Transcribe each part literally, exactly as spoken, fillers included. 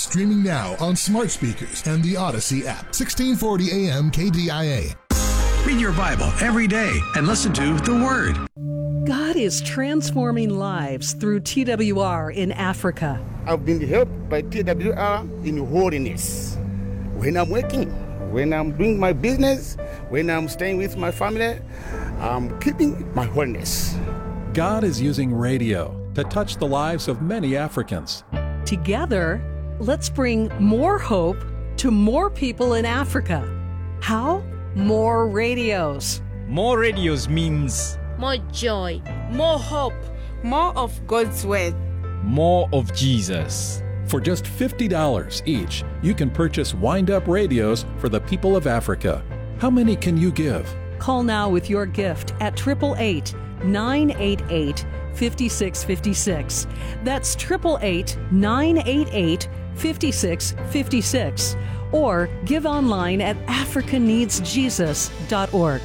Streaming now on smart speakers and the Odyssey app. sixteen forty A M K D I A. Read your Bible every day and listen to The Word. God is transforming lives through T W R in Africa. I've been helped by T W R in holiness. When I'm working, when I'm doing my business, when I'm staying with my family, I'm keeping my holiness. God is using radio to touch the lives of many Africans. Together, let's bring more hope to more people in Africa. How? More radios. More radios means more joy, more hope, more of God's word, more of Jesus. For just fifty dollars each, you can purchase wind-up radios for the people of Africa. How many can you give? Call now with your gift at eight eight eight, nine eight eight, five six five six. That's eight eight eight, nine eight eight, five six five six. Or give online at africa needs jesus dot org.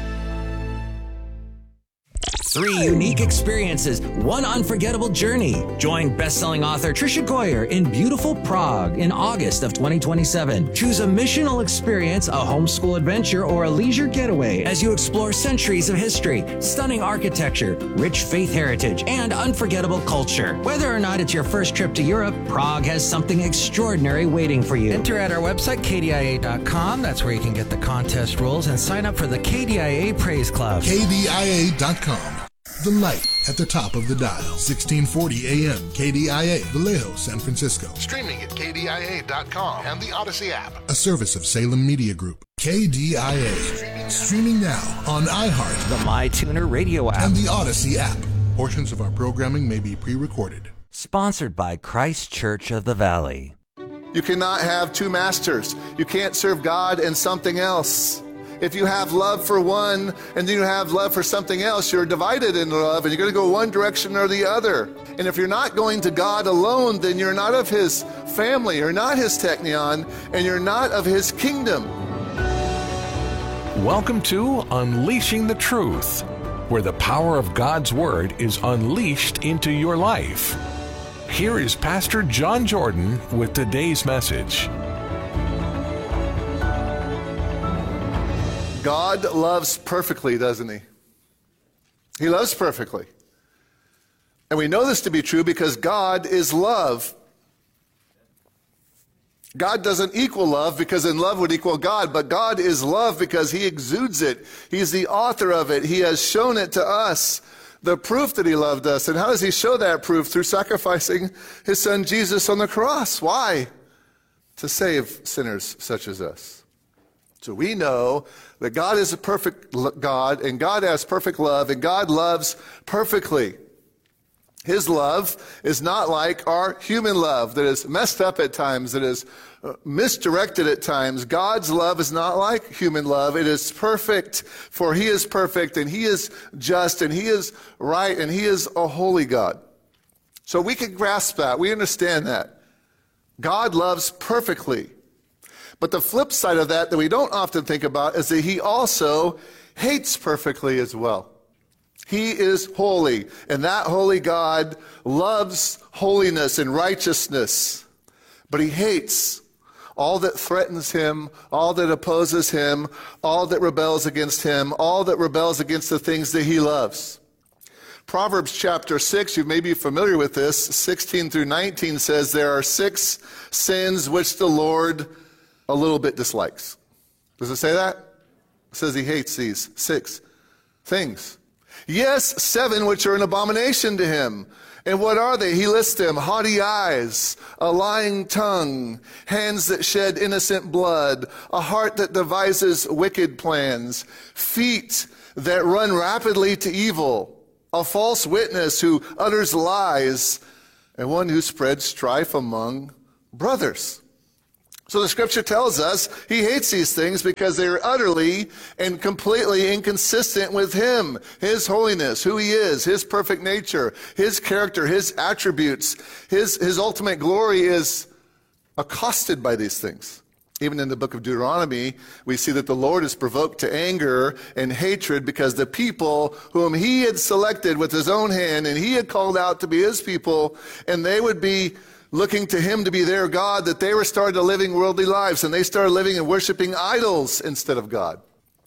Three unique experiences, one unforgettable journey. Join best-selling author Tricia Goyer in beautiful Prague in August of twenty twenty-seven. Choose a missional experience, a homeschool adventure, or a leisure getaway as you explore centuries of history, stunning architecture, rich faith heritage, and unforgettable culture. Whether or not it's your first trip to Europe, Prague has something extraordinary waiting for you. Enter at our website, K D I A dot com. That's where you can get the contest rules and sign up for the K D I A Praise Club. K D I A dot com. The light at the top of the dial. sixteen forty A M K D I A, Vallejo, San Francisco. Streaming at K D I A dot com and the Odyssey app. A service of Salem Media Group. K D I A. Streaming now on iHeart, the MyTuner radio app, and the Odyssey app. Portions of our programming may be pre-recorded. Sponsored by Christ Church of the Valley. You cannot have two masters. You can't serve God and something else. If you have love for one and then you have love for something else, you're divided in love and you're going to go one direction or the other. And if you're not going to God alone, then you're not of His family, you're not His teknion, and you're not of His kingdom. Welcome to Unleashing the Truth, where the power of God's Word is unleashed into your life. Here is Pastor John Jordan with today's message. God loves perfectly, doesn't He? He loves perfectly. And we know this to be true because God is love. God doesn't equal love because then love would equal God, but God is love because He exudes it. He's the author of it. He has shown it to us, the proof that He loved us. And how does He show that proof? Through sacrificing His Son Jesus on the cross. Why? To save sinners such as us. So we know that God is a perfect God, and God has perfect love, and God loves perfectly. His love is not like our human love that is messed up at times, that is misdirected at times. God's love is not like human love. It is perfect, for He is perfect, and He is just, and He is right, and He is a holy God. So we can grasp that. We understand that. God loves perfectly. But the flip side of that that we don't often think about is that He also hates perfectly as well. He is holy, and that holy God loves holiness and righteousness. But He hates all that threatens Him, all that opposes Him, all that rebels against Him, all that rebels against the things that He loves. Proverbs chapter six, you may be familiar with this, sixteen through nineteen says there are six sins which the Lord a little bit dislikes. Does it say that? It says He hates these six things. Yes, seven which are an abomination to Him. And what are they? He lists them: haughty eyes, a lying tongue, hands that shed innocent blood, a heart that devises wicked plans, feet that run rapidly to evil, a false witness who utters lies, and one who spreads strife among brothers. So the scripture tells us He hates these things because they are utterly and completely inconsistent with Him, His holiness, who He is, His perfect nature, His character, His attributes. His, His ultimate glory is accosted by these things. Even in the book of Deuteronomy, we see that the Lord is provoked to anger and hatred because the people whom He had selected with His own hand and He had called out to be His people, and they would be looking to him to be their God, that they were started living worldly lives, and they started living and worshiping idols instead of God.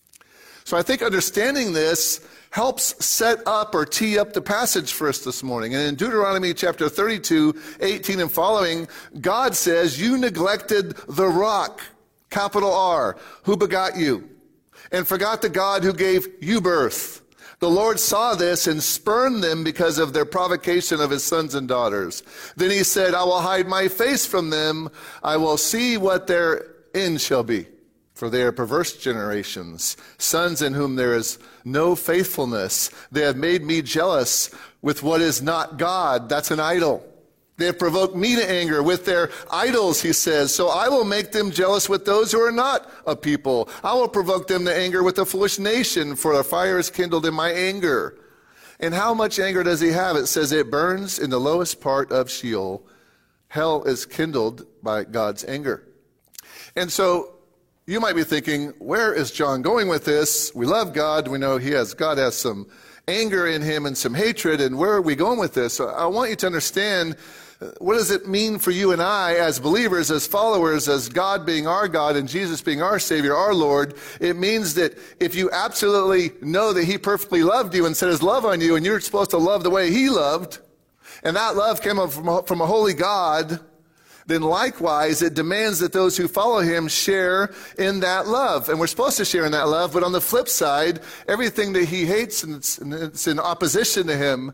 So I think understanding this helps set up or tee up the passage for us this morning. And in Deuteronomy chapter thirty-two, eighteen and following, God says, you neglected the rock, capital R, who begot you, and forgot the God who gave you birth. The Lord saw this and spurned them because of their provocation of his sons and daughters. Then he said, I will hide my face from them. I will see what their end shall be. For they are perverse generations, sons in whom there is no faithfulness. They have made me jealous with what is not God. That's an idol. They have provoked me to anger with their idols, he says. So I will make them jealous with those who are not a people. I will provoke them to anger with a foolish nation, for a fire is kindled in my anger. And how much anger does he have? It says it burns in the lowest part of Sheol. Hell is kindled by God's anger. And so you might be thinking, where is John going with this? We love God. We know he has, God has some anger in him and some hatred. And where are we going with this? So I want you to understand, what does it mean for you and I as believers, as followers, as God being our God and Jesus being our Savior, our Lord? It means that if you absolutely know that he perfectly loved you and set his love on you, and you're supposed to love the way he loved, and that love came from, from a holy God, then likewise it demands that those who follow him share in that love. And we're supposed to share in that love, but on the flip side, everything that he hates and it's, and it's in opposition to him,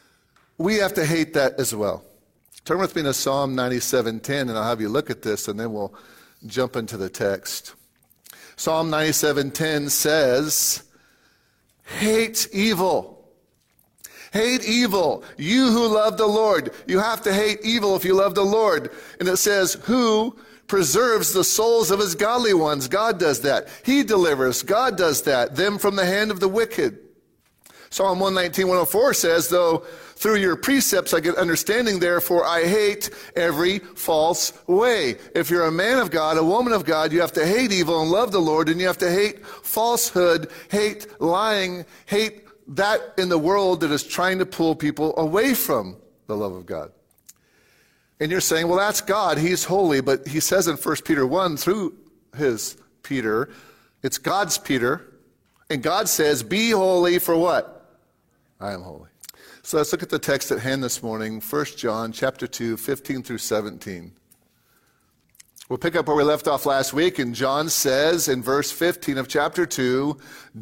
we have to hate that as well. Turn with me to Psalm ninety-seven ten, and I'll have you look at this, and then we'll jump into the text. Psalm ninety-seven ten says, hate evil. Hate evil, you who love the Lord. You have to hate evil if you love the Lord. And it says, who preserves the souls of his godly ones. God does that. He delivers. God does that. Them from the hand of the wicked. Psalm one nineteen, one oh four says, though through your precepts I get understanding, therefore I hate every false way. If you're a man of God, a woman of God, you have to hate evil and love the Lord, and you have to hate falsehood, hate lying, hate that in the world that is trying to pull people away from the love of God. And you're saying, well, that's God. He's holy. But he says in First Peter one, through his Peter, it's God's Peter. And God says, be holy for what? I am holy. So let's look at the text at hand this morning, First John chapter two, fifteen through seventeen. We'll pick up where we left off last week. And John says in verse fifteen of chapter two,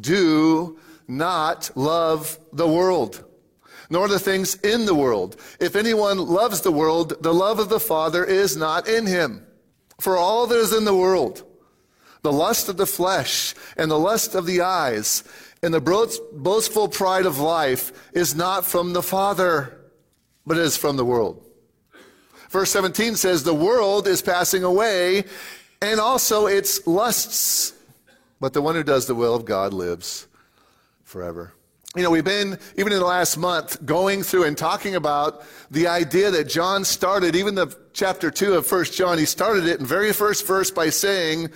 do not love the world, nor the things in the world. If anyone loves the world, the love of the Father is not in him. For all that is in the world, the lust of the flesh and the lust of the eyes and the boastful pride of life is not from the Father, but is from the world. Verse seventeen says, the world is passing away and also its lusts, but the one who does the will of God lives forever. You know, we've been, even in the last month, going through and talking about the idea that John started, even the chapter two of First John, he started it in the very first verse by saying,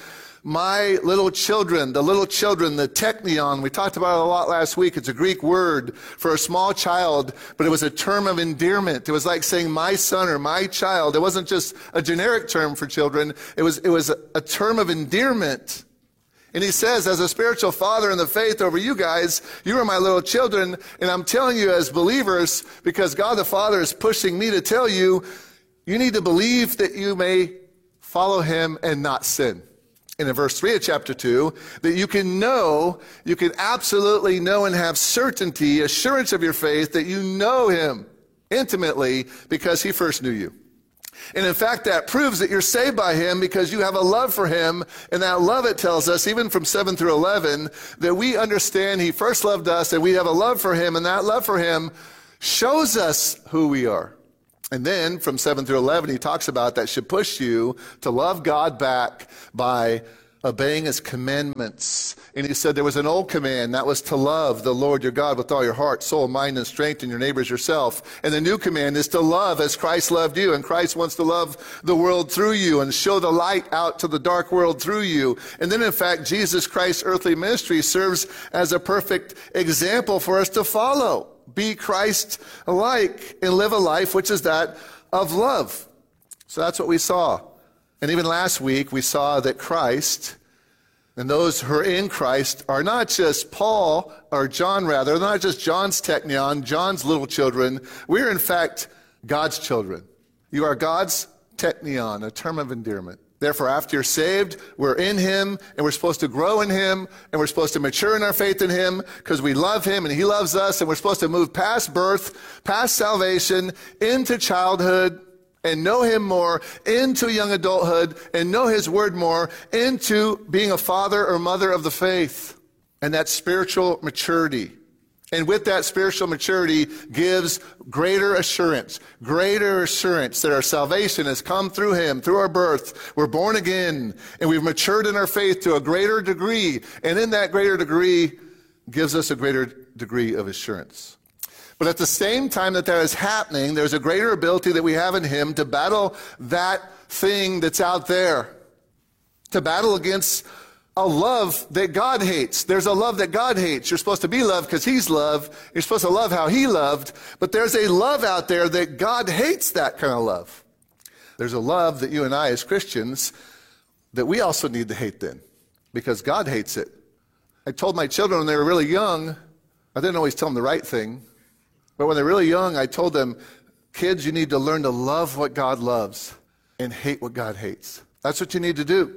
my little children, the little children, the teknion, we talked about it a lot last week. It's a Greek word for a small child, but it was a term of endearment. It was like saying my son or my child. It wasn't just a generic term for children. It was, it was a, a term of endearment. And he says, as a spiritual father in the faith over you guys, you are my little children, and I'm telling you as believers, because God the Father is pushing me to tell you, you need to believe that you may follow him and not sin. And in verse three of chapter two, that you can know, you can absolutely know and have certainty, assurance of your faith, that you know him intimately because he first knew you. And in fact, that proves that you're saved by him because you have a love for him. And that love, it tells us, even from seven through eleven, that we understand he first loved us and we have a love for him. And that love for him shows us who we are. And then from seven through eleven, he talks about that should push you to love God back by obeying his commandments. And he said there was an old command, that was to love the Lord your God with all your heart, soul, mind, and strength, and your neighbors yourself. And the new command is to love as Christ loved you. And Christ wants to love the world through you and show the light out to the dark world through you. And then, in fact, Jesus Christ's earthly ministry serves as a perfect example for us to follow. Be Christ-like and live a life which is that of love. So that's what we saw. And even last week, we saw that Christ and those who are in Christ are not just Paul, or John rather, not just John's teknion, John's little children. We're in fact God's children. You are God's teknion, a term of endearment. Therefore, after you're saved, we're in him, and we're supposed to grow in him, and we're supposed to mature in our faith in him, because we love him and he loves us, and we're supposed to move past birth, past salvation, into childhood, and know him more, into young adulthood, and know his word more, into being a father or mother of the faith, and that spiritual maturity. And with that spiritual maturity gives greater assurance, greater assurance that our salvation has come through him, through our birth. We're born again, and we've matured in our faith to a greater degree. And in that greater degree gives us a greater degree of assurance. But at the same time that that is happening, there's a greater ability that we have in him to battle that thing that's out there, to battle against a love that God hates. There's a love that God hates. You're supposed to be loved because he's loved. You're supposed to love how he loved. But there's a love out there that God hates, that kind of love. There's a love that you and I as Christians that we also need to hate then, because God hates it. I told my children when they were really young, I didn't always tell them the right thing, but when they're really young, I told them, kids, you need to learn to love what God loves and hate what God hates. That's what you need to do.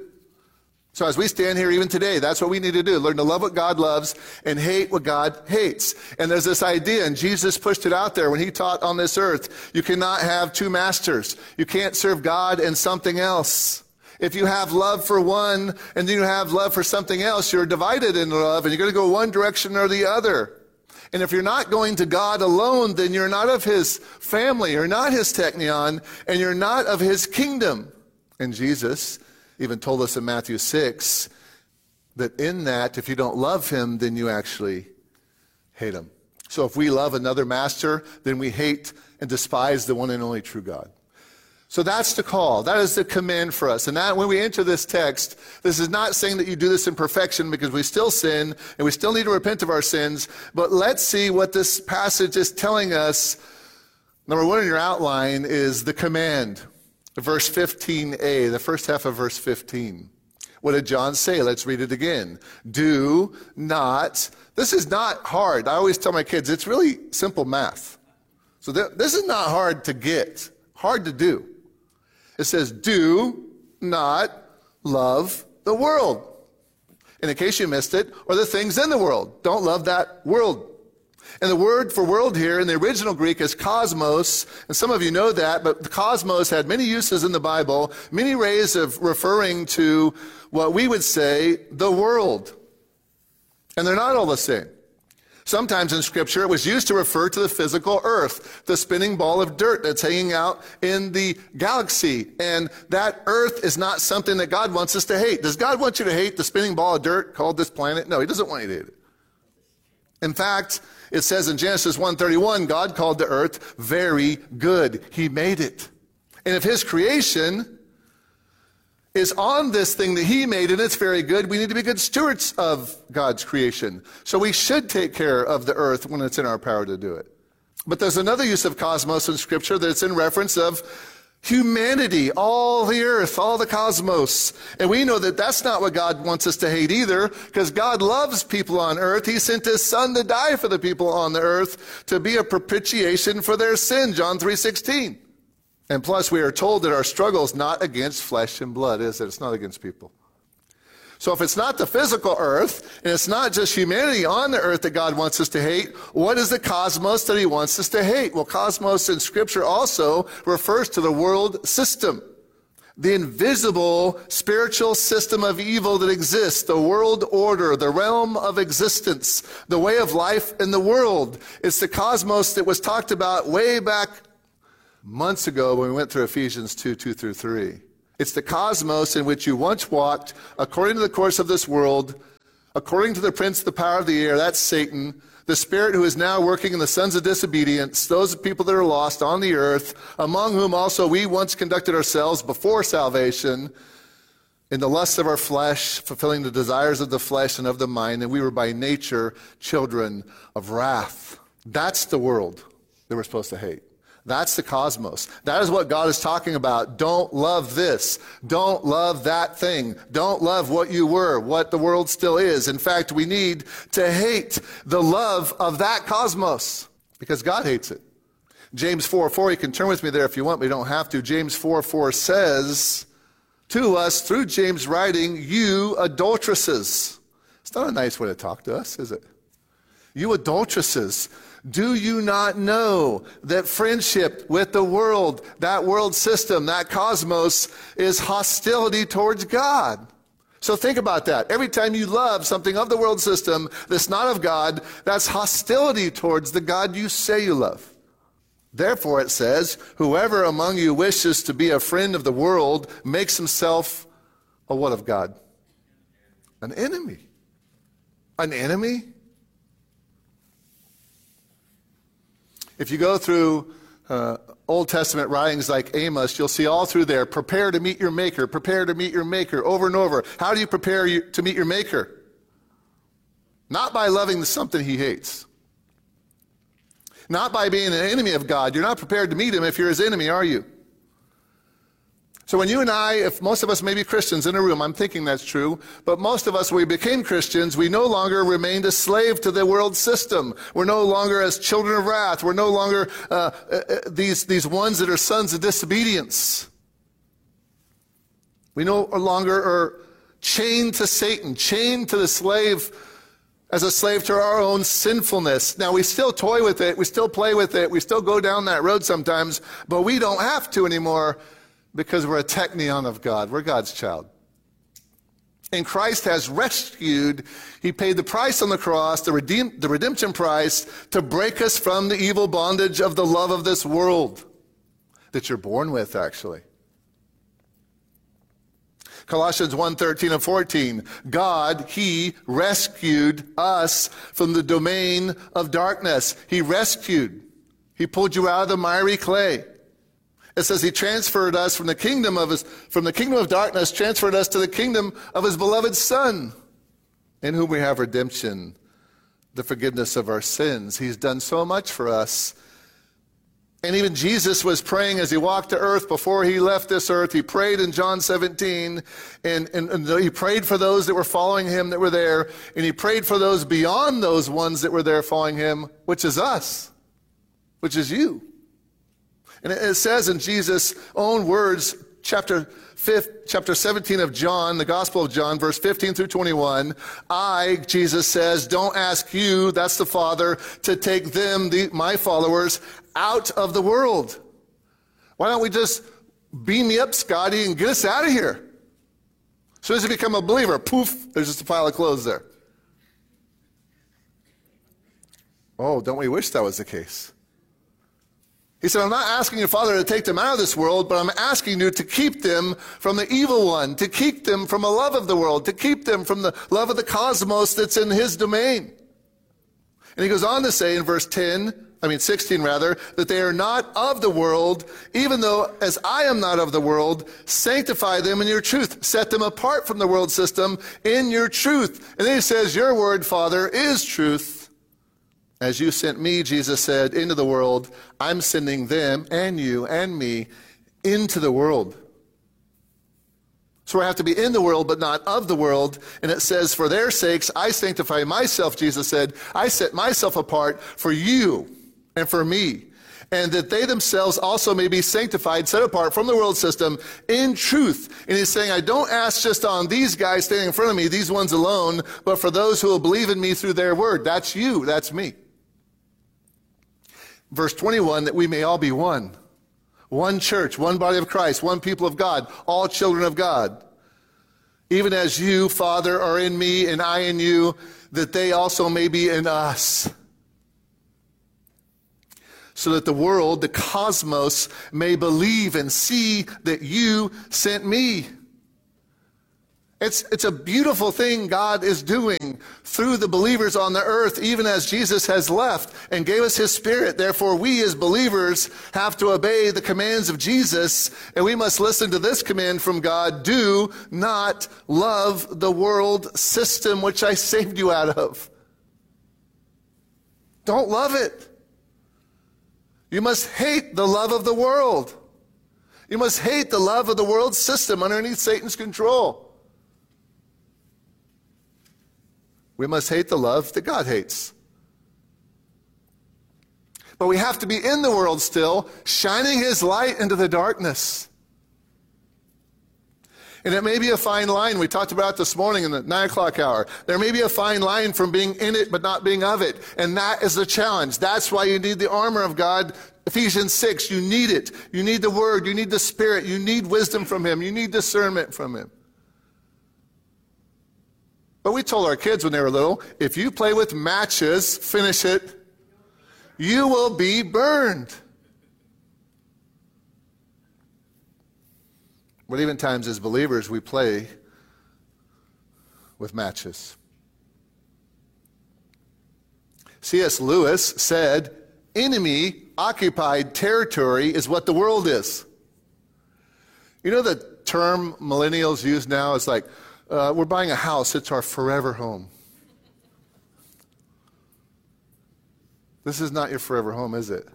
So as we stand here even today, that's what we need to do. Learn to love what God loves and hate what God hates. And there's this idea, and Jesus pushed it out there when he taught on this earth. You cannot have two masters. You can't serve God and something else. If you have love for one and then you have love for something else, you're divided in love, and you're going to go one direction or the other. And if you're not going to God alone, then you're not of his family, you're not his teknion, and you're not of his kingdom. And Jesus even told us in Matthew six that in that, if you don't love him, then you actually hate him. So if we love another master, then we hate and despise the one and only true God. So that's the call. That is the command for us. And that when we enter this text, this is not saying that you do this in perfection, because we still sin and we still need to repent of our sins. But let's see what this passage is telling us. Number one in your outline is the command. Verse fifteen a, the first half of verse fifteen. What did John say? Let's read it again. Do not, this is not hard. I always tell my kids, it's really simple math. So th- this is not hard to get, hard to do. It says, do not love the world. And in case you missed it, or the things in the world. Don't love that world. And the word for world here in the original Greek is cosmos, and some of you know that, but the cosmos had many uses in the Bible, many ways of referring to what we would say the world. And they're not all the same. Sometimes in Scripture it was used to refer to the physical earth, the spinning ball of dirt that's hanging out in the galaxy. And that earth is not something that God wants us to hate. Does God want you to hate the spinning ball of dirt called this planet? No, he doesn't want you to hate it. In fact, it says in Genesis one thirty-one, God called the earth very good. He made it. And if his creation is on this thing that he made and it's very good, we need to be good stewards of God's creation. So we should take care of the earth when it's in our power to do it. But there's another use of cosmos in Scripture that's in reference of humanity, all the earth, all the cosmos. And we know that that's not what God wants us to hate either, because God loves people on earth. He sent his son to die for the people on the earth to be a propitiation for their sin, John three sixteen. And plus we are told that our struggle is not against flesh and blood, is it? It's not against people. So if it's not the physical earth, and it's not just humanity on the earth that God wants us to hate, what is the cosmos that he wants us to hate? Well, cosmos in Scripture also refers to the world system, the invisible spiritual system of evil that exists, the world order, the realm of existence, the way of life in the world. It's the cosmos that was talked about way back months ago when we went through Ephesians two, two through three. It's the cosmos in which you once walked according to the course of this world, according to the prince of the power of the air, that's Satan, the spirit who is now working in the sons of disobedience, those people that are lost on the earth, among whom also we once conducted ourselves before salvation in the lusts of our flesh, fulfilling the desires of the flesh and of the mind, and we were by nature children of wrath. That's the world that we're supposed to hate. That's the cosmos. That is what God is talking about. Don't love this. Don't love that thing. Don't love what you were, what the world still is. In fact, we need to hate the love of that cosmos because God hates it. James four four, you can turn with me there if you want, but you don't have to. James four four says to us through James writing, you adulteresses. It's not a nice way to talk to us, is it? You adulteresses. Do you not know that friendship with the world, that world system, that cosmos, is hostility towards God? So think about that. Every time you love something of the world system that's not of God, that's hostility towards the God you say you love. Therefore, it says, whoever among you wishes to be a friend of the world makes himself a what of God? An enemy. An enemy? If you go through uh, Old Testament writings like Amos, you'll see all through there, prepare to meet your Maker, prepare to meet your Maker, over and over. How do you prepare you, to meet your Maker? Not by loving something he hates. Not by being an enemy of God. You're not prepared to meet him if you're his enemy, are you? So when you and I, if most of us may be Christians in a room, I'm thinking that's true, but most of us, when we became Christians, we no longer remained a slave to the world system. We're no longer as children of wrath. We're no longer uh, uh, these, these ones that are sons of disobedience. We no longer are chained to Satan, chained to the slave as a slave to our own sinfulness. Now, we still toy with it. We still play with it. We still go down that road sometimes, but we don't have to anymore. Because we're a technion of God. We're God's child. And Christ has rescued, he paid the price on the cross, the, redeem, the redemption price, to break us from the evil bondage of the love of this world that you're born with, actually. Colossians one thirteen and fourteen, God, he rescued us from the domain of darkness. He rescued. He pulled you out of the miry clay. It says he transferred us from the kingdom of his, from the kingdom of darkness, transferred us to the kingdom of his beloved Son, in whom we have redemption, the forgiveness of our sins. He's done so much for us. And even Jesus was praying as he walked to earth before he left this earth. He prayed in John seventeen, and, and, and he prayed for those that were following him that were there, and he prayed for those beyond those ones that were there following him, which is us, which is you. And it says in Jesus' own words, chapter fifth, chapter seventeen of John, the Gospel of John, verse fifteen through twenty-one, I, Jesus says, don't ask you, that's the Father, to take them, the, my followers, out of the world. Why don't we just beam me up, Scotty, and get us out of here? As soon as you become a believer, poof, there's just a pile of clothes there. Oh, don't we wish that was the case? He said, I'm not asking your Father to take them out of this world, but I'm asking you to keep them from the evil one, to keep them from a love of the world, to keep them from the love of the cosmos that's in his domain. And he goes on to say in verse ten, I mean sixteen rather, that they are not of the world, even though as I am not of the world, sanctify them in your truth. Set them apart from the world system in your truth. And then he says, your word, Father, is truth. As you sent me, Jesus said, into the world, I'm sending them and you and me into the world. So I have to be in the world, but not of the world. And it says, for their sakes, I sanctify myself, Jesus said. I set myself apart for you and for me. And that they themselves also may be sanctified, set apart from the world system in truth. And he's saying, I don't ask just on these guys standing in front of me, these ones alone, but for those who will believe in me through their word. That's you, that's me. Verse twenty-one, that we may all be one. One church, one body of Christ, one people of God, all children of God. Even as you, Father, are in me and I in you, that they also may be in us. So that the world, the cosmos, may believe and see that you sent me. It's, it's a beautiful thing God is doing through the believers on the earth, even as Jesus has left and gave us his Spirit. Therefore, we as believers have to obey the commands of Jesus, and we must listen to this command from God: do not love the world system which I saved you out of. Don't love it. You must hate the love of the world. You must hate the love of the world system underneath Satan's control. We must hate the love that God hates. But we have to be in the world still, shining his light into the darkness. And it may be a fine line. We talked about it this morning in the nine o'clock hour. There may be a fine line from being in it but not being of it. And that is the challenge. That's why you need the armor of God. Ephesians six, you need it. You need the Word. You need the Spirit. You need wisdom from him. You need discernment from him. But we told our kids when they were little, if you play with matches, finish it, you will be burned. But even times as believers, we play with matches. C S Lewis said, enemy-occupied territory is what the world is. You know the term millennials use now is like, uh, we're buying a house, it's our forever home. This is not your forever home, is it?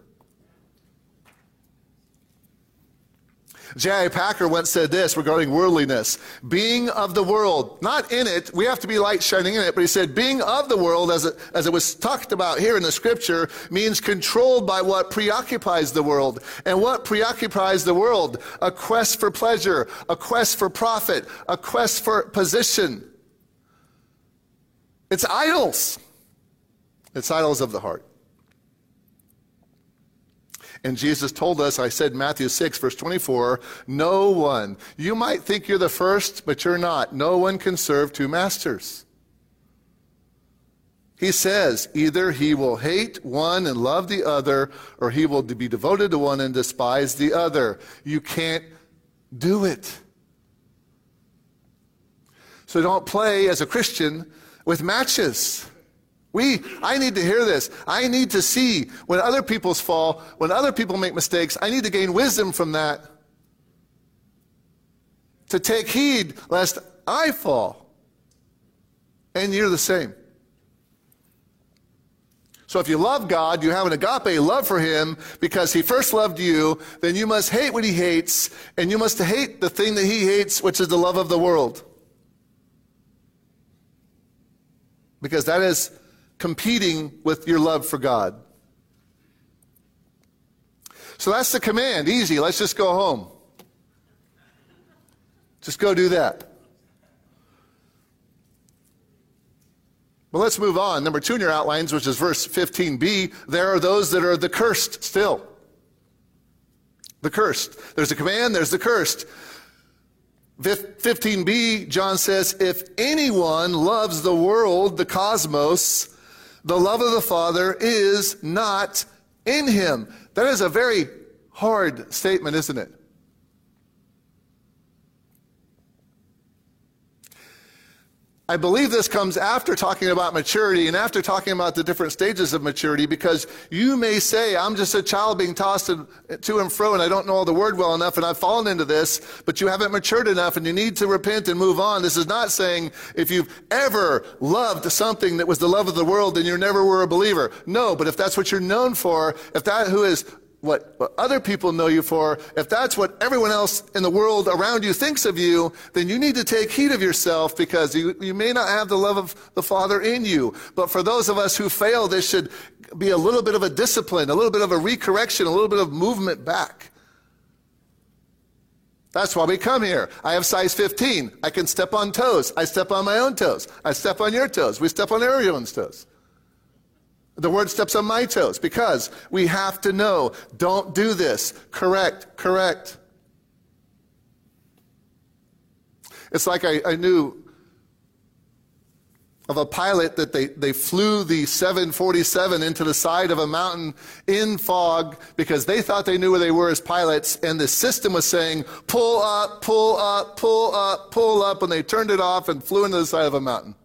J I Packer once said this regarding worldliness. Being of the world, not in it, we have to be light shining in it, but he said being of the world, as it, as it was talked about here in the scripture, means controlled by what preoccupies the world. And what preoccupies the world? A quest for pleasure, a quest for profit, a quest for position. It's idols. It's idols of the heart. And Jesus told us, I said Matthew six, verse twenty-four, no one, you might think you're the first, but you're not. No one can serve two masters. He says, either he will hate one and love the other, or he will be devoted to one and despise the other. You can't do it. So don't play as a Christian with matches. We, I need to hear this. I need to see when other people's fall, when other people make mistakes, I need to gain wisdom from that. To take heed lest I fall. And you're the same. So if you love God, you have an agape love for him because he first loved you, then you must hate what he hates, and you must hate the thing that he hates, which is the love of the world. Because that is competing with your love for God. So that's the command. Easy. Let's just go home. Just go do that. Well, let's move on. Number two in your outlines, which is verse fifteen b, there are those that are the cursed still. The cursed. There's a command, there's the cursed. fifteen b, John says, if anyone loves the world, the cosmos, the love of the Father is not in him. That is a very hard statement, isn't it? I believe this comes after talking about maturity and after talking about the different stages of maturity, because you may say, I'm just a child being tossed to and fro and I don't know all the word well enough and I've fallen into this, but you haven't matured enough and you need to repent and move on. This is not saying if you've ever loved something that was the love of the world, then you never were a believer. No, but if that's what you're known for, if that who is What, what other people know you for, if that's what everyone else in the world around you thinks of you, then you need to take heed of yourself, because you, you may not have the love of the Father in you. But for those of us who fail, there should be a little bit of a discipline, a little bit of a recorrection, a little bit of movement back. That's why we come here. I have size fifteen. I can step on toes. I step on my own toes. I step on your toes. We step on everyone's toes. The word steps on my toes, because we have to know, don't do this. Correct, correct. It's like I, I knew of a pilot that they, they flew the seven forty-seven into the side of a mountain in fog because they thought they knew where they were as pilots, and the system was saying, pull up, pull up, pull up, pull up, and they turned it off and flew into the side of a mountain.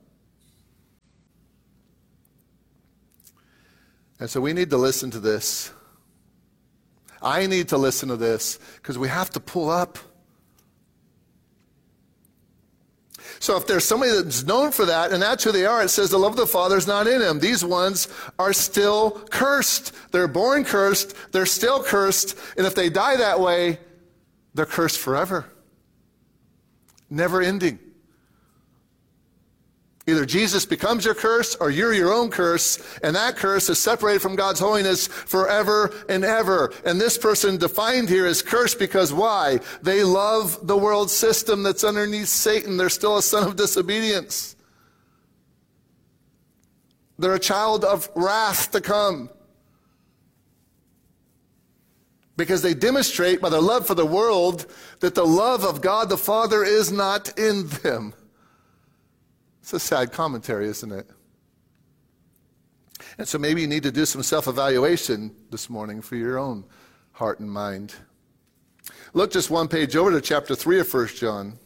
And so we need to listen to this. I need to listen to this, because we have to pull up. So if there's somebody that's known for that, and that's who they are, it says the love of the Father is not in him. These ones are still cursed. They're born cursed. They're still cursed. And if they die that way, they're cursed forever. Never ending. Either Jesus becomes your curse or you're your own curse, and that curse is separated from God's holiness forever and ever. And this person defined here is cursed because why? They love the world system that's underneath Satan. They're still a son of disobedience. They're a child of wrath to come. Because they demonstrate by their love for the world that the love of God the Father is not in them. It's a sad commentary, isn't it? And so maybe you need to do some self-evaluation this morning for your own heart and mind. Look just one page over to chapter three of First John.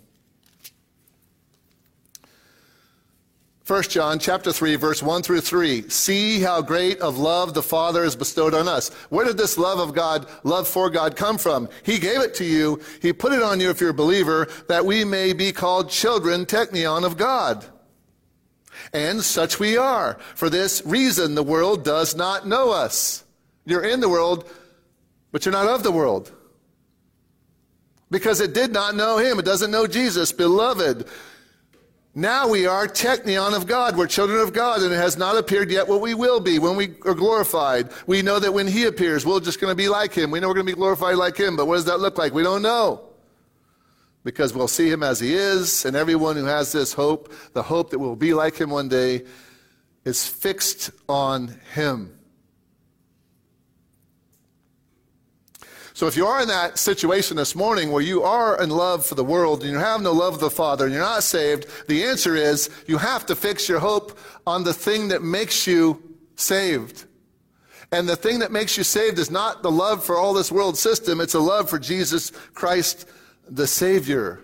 First John chapter three, verse one through three. See how great of love the Father has bestowed on us. Where did this love of God, love for God come from? He gave it to you. He put it on you if you're a believer, that we may be called children, teknion, of God. And such we are. For this reason, the world does not know us. You're in the world, but you're not of the world. Because it did not know him. It doesn't know Jesus. Beloved, now we are teknion of God. We're children of God, and it has not appeared yet what we will be when we are glorified. We know that when he appears, we're just going to be like him. We know we're going to be glorified like him, but what does that look like? We don't know. Because we'll see him as he is, and everyone who has this hope, the hope that we'll be like him one day, is fixed on him. So if you are in that situation this morning where you are in love for the world and you have no love of the Father and you're not saved, the answer is you have to fix your hope on the thing that makes you saved. And the thing that makes you saved is not the love for all this world system, it's a love for Jesus Christ the Savior.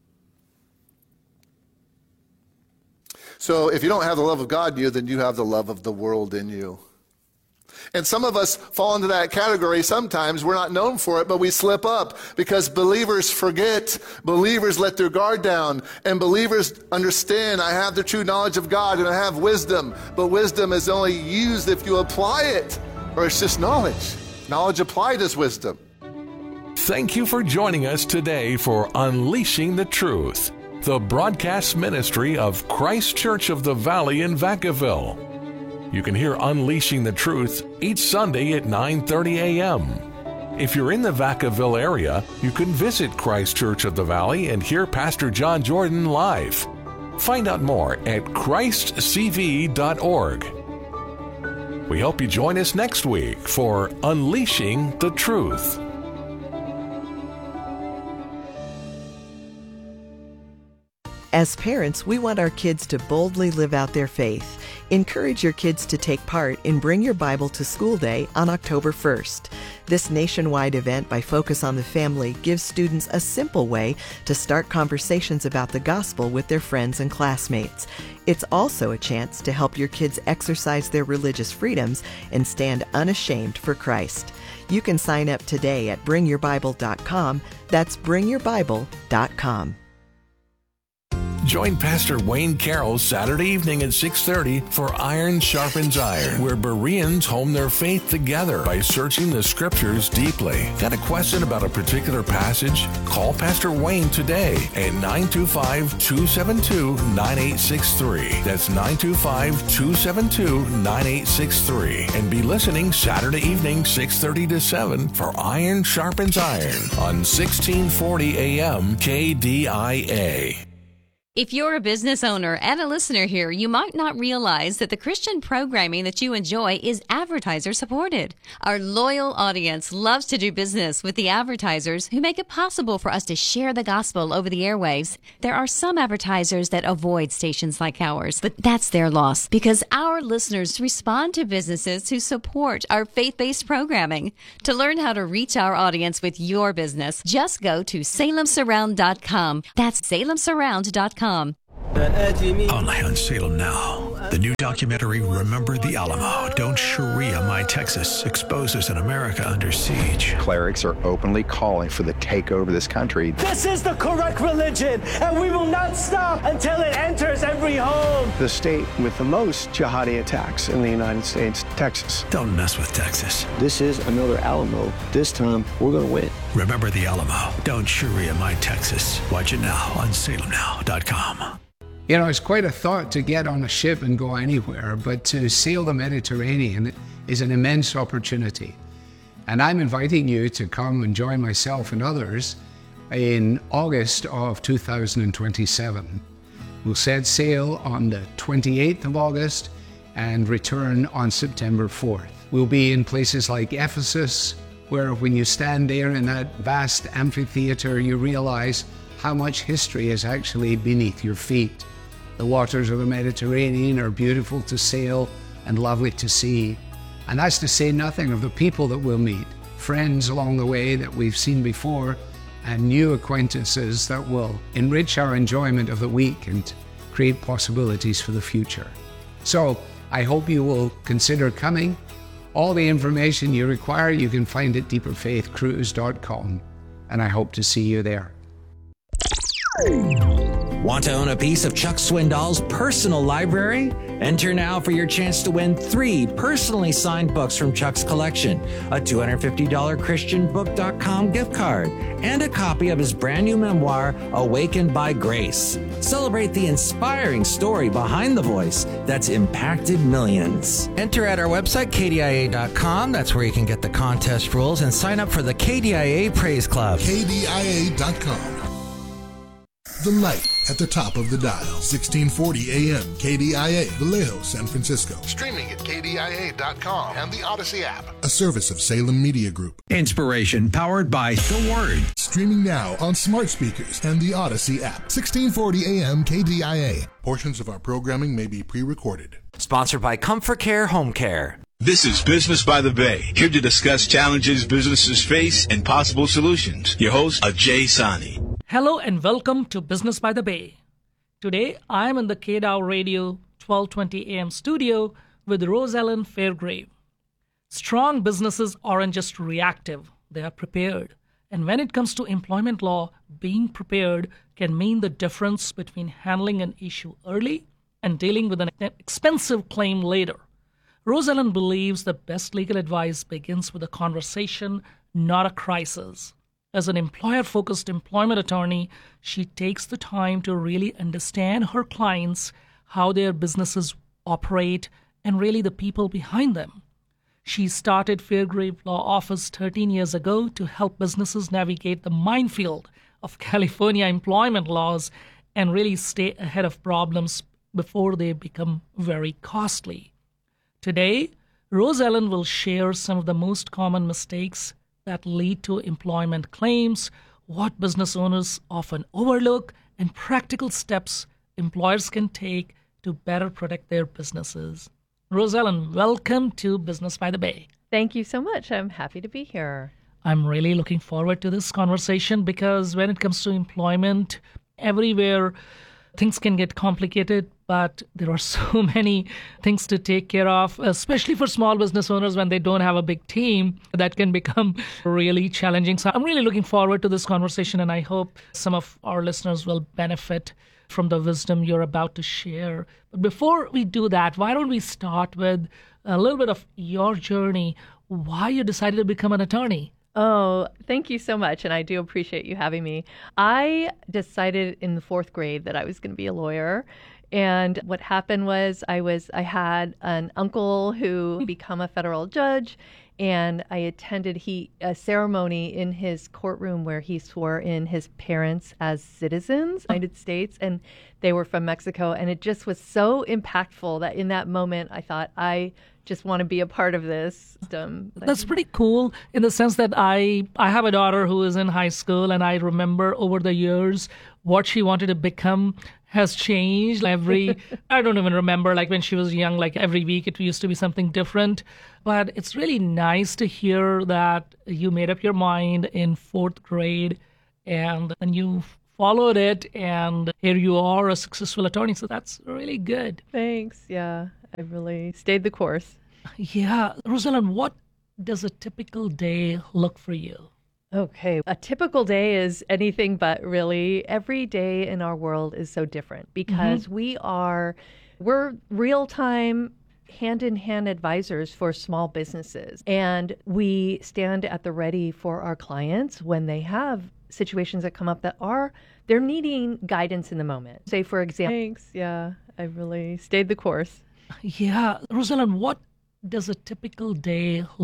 So if you don't have the love of God in you, then you have the love of the world in you. And some of us fall into that category sometimes. We're not known for it, but we slip up because believers forget. Believers let their guard down. And believers understand, I have the true knowledge of God and I have wisdom. But wisdom is only used if you apply it, or it's just knowledge. Knowledge applied is wisdom. Thank you for joining us today for Unleashing the Truth, the broadcast ministry of Christ Church of the Valley in Vacaville. You can hear Unleashing the Truth each Sunday at nine thirty a.m. If you're in the Vacaville area, you can visit Christ Church of the Valley and hear Pastor John Jordan live. Find out more at christ c v dot org. We hope you join us next week for Unleashing the Truth. As parents, we want our kids to boldly live out their faith. Encourage your kids to take part in Bring Your Bible to School Day on October first. This nationwide event by Focus on the Family gives students a simple way to start conversations about the gospel with their friends and classmates. It's also a chance to help your kids exercise their religious freedoms and stand unashamed for Christ. You can sign up today at bring your bible dot com. That's bring your bible dot com. Join Pastor Wayne Carroll Saturday evening at six thirty for Iron Sharpens Iron, where Bereans hone their faith together by searching the Scriptures deeply. Got a question about a particular passage? Call Pastor Wayne today at nine two five, two seven two, nine eight six three. That's nine two five, two seven two, nine eight six three. And be listening Saturday evening, six thirty to seven for Iron Sharpens Iron on sixteen forty A M K D I A. If you're a business owner and a listener here, you might not realize that the Christian programming that you enjoy is advertiser supported. Our loyal audience loves to do business with the advertisers who make it possible for us to share the gospel over the airwaves. There are some advertisers that avoid stations like ours, but that's their loss because our listeners respond to businesses who support our faith-based programming. To learn how to reach our audience with your business, just go to salem surround dot com. That's salem surround dot com. Only on Salem Now. The new documentary, Remember the Alamo, Don't Sharia My Texas, exposes an America under siege. Clerics are openly calling for the takeover of this country. This is the correct religion, and we will not stop until it enters every home. The state with the most jihadi attacks in the United States, Texas. Don't mess with Texas. This is another Alamo. This time, we're going to win. Remember the Alamo, Don't Sharia My Texas. Watch it now on Salem Now dot com. You know, it's quite a thought to get on a ship and go anywhere, but to sail the Mediterranean is an immense opportunity. And I'm inviting you to come and join myself and others in August of two thousand twenty-seven. We'll set sail on the twenty-eighth of August and return on September fourth. We'll be in places like Ephesus, where when you stand there in that vast amphitheater, you realize how much history is actually beneath your feet. The waters of the Mediterranean are beautiful to sail and lovely to see. And that's to say nothing of the people that we'll meet, friends along the way that we've seen before, and new acquaintances that will enrich our enjoyment of the week and create possibilities for the future. So I hope you will consider coming. All the information you require you can find at deeper faith cruise dot com, and I hope to see you there. Want to own a piece of Chuck Swindoll's personal library? Enter now for your chance to win three personally signed books from Chuck's collection, a two hundred fifty dollars christian book dot com gift card, and a copy of his brand new memoir, Awakened by Grace. Celebrate the inspiring story behind the voice that's impacted millions. Enter at our website, K D I A dot com. That's where you can get the contest rules and sign up for the K D I A Praise Club. K D I A dot com. The light at the top of the dial. sixteen forty A M K D I A, Vallejo, San Francisco. Streaming at K D I A dot com and the Odyssey app. A service of Salem Media Group. Inspiration powered by The Word. Streaming now on smart speakers and the Odyssey app. sixteen forty A M K D I A. Portions of our programming may be pre-recorded. Sponsored by Comfort Care Home Care. This is Business by the Bay, here to discuss challenges businesses face and possible solutions. Your host, Ajay Sani. Hello and welcome to Business by the Bay. Today, I am in the K D A O Radio twelve twenty A M studio with Rosalind Fairgrave. Strong businesses aren't just reactive, they are prepared. And when it comes to employment law, being prepared can mean the difference between handling an issue early and dealing with an expensive claim later. Rosalind believes the best legal advice begins with a conversation, not a crisis. As an employer-focused employment attorney, she takes the time to really understand her clients, how their businesses operate, and really the people behind them. She started Fairgrave Law Office thirteen years ago to help businesses navigate the minefield of California employment laws and really stay ahead of problems before they become very costly. Today, Rosalind will share some of the most common mistakes that lead to employment claims, what business owners often overlook, and practical steps employers can take to better protect their businesses. Rosalind, welcome to Business by the Bay. Thank you so much. I'm happy to be here. I'm really looking forward to this conversation because when it comes to employment, everywhere things can get complicated, but there are so many things to take care of, especially for small business owners when they don't have a big team. That can become really challenging. So I'm really looking forward to this conversation, and I hope some of our listeners will benefit from the wisdom you're about to share. But before we do that, why don't we start with a little bit of your journey, why you decided to become an attorney? Oh, thank you so much. And I do appreciate you having me. I decided in the fourth grade that I was going to be a lawyer. And what happened was I was I had an uncle who became a federal judge, and I attended he a ceremony in his courtroom where he swore in his parents as citizens of the United States, and they were from Mexico. And it just was so impactful that in that moment I thought, I just want to be a part of this. Um, That's pretty cool in the sense that I, I have a daughter who is in high school, and I remember over the years what she wanted to become has changed. Every, I don't even remember, like when she was young, like every week it used to be something different. But it's really nice to hear that you made up your mind in fourth grade and then you followed it, and here you are, a successful attorney. So that's really good. Thanks. Yeah, I really stayed the course. Yeah. Rosalind, what does a typical day look for you? Okay. A typical day is anything but, really. Every day in our world is so different because mm-hmm. we are, we're real-time, hand-in-hand advisors for small businesses. And we stand at the ready for our clients when they have situations that come up that are, they're needing guidance in the moment. Say, for example. Thanks. Yeah, I really stayed the course. Yeah. Rosalind, what does a typical day